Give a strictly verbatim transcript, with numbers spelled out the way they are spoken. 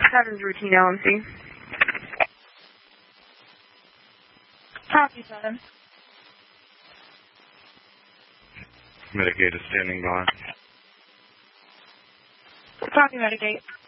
Seven's routine L M C. Copy, seven. Mitigate is standing by. Copy, mitigate.